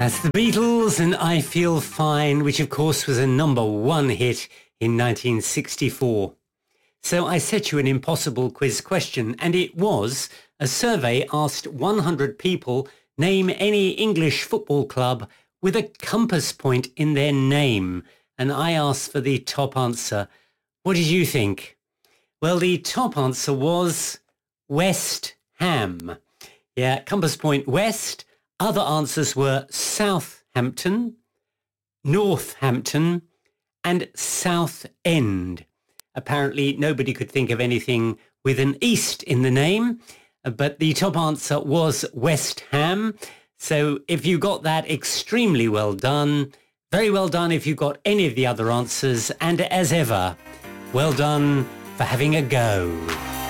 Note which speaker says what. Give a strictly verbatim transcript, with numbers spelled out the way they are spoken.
Speaker 1: That's the Beatles and I Feel Fine, which of course was a number one hit in nineteen sixty-four. So I set you an impossible quiz question, and it was a survey asked one hundred people name any English football club with a compass point in their name. And I asked for the top answer. What did you think? Well, the top answer was West Ham. Yeah, compass point west. Other answers were Southampton, Northampton, and Southend. Apparently, nobody could think of anything with an east in the name, but the top answer was West Ham. So if you got that, extremely well done. Very well done if you got any of the other answers. And as ever, well done for having a go.